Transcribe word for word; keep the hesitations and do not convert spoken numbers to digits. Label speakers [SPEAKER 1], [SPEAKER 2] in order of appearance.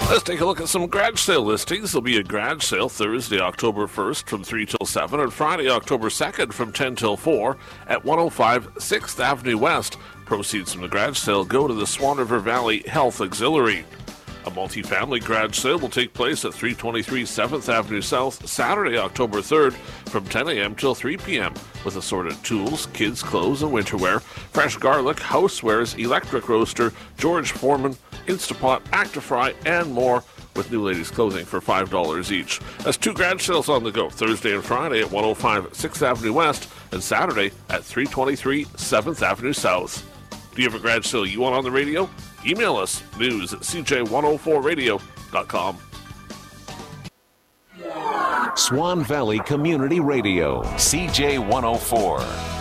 [SPEAKER 1] Let's take a look at some garage sale listings. There'll be a garage sale Thursday, October first from three till seven, and Friday, October second from ten till four at one oh five sixth Avenue West. Proceeds from the garage sale go to the Swan River Valley Health Auxiliary. A multi-family garage sale will take place at three twenty-three seventh Avenue South Saturday, October third from ten a.m. till three p.m. with assorted tools, kids' clothes, and winterwear, fresh garlic, housewares, electric roaster, George Foreman, Instapot, Actifry, and more with new ladies' clothing for five dollars each. That's two garage sales on the go, Thursday and Friday at one oh five sixth Avenue West and Saturday at three twenty-three seventh Avenue South. Do you have a garage sale you want on the radio? Email us, news at c j one oh four radio dot com.
[SPEAKER 2] Swan Valley Community Radio, C J one oh four.